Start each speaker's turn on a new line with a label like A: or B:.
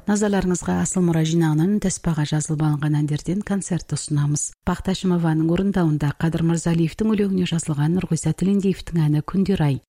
A: Назарларыңызға Асыл мұра жинағынан таспаға жазылып алынған әндерден концертті ұсынамыз. Бақташымованың орындауында Қадыр Мырзалиевтің өлеңіне жазылған Нұрғиса Тілендиевтің әні Күндер ай.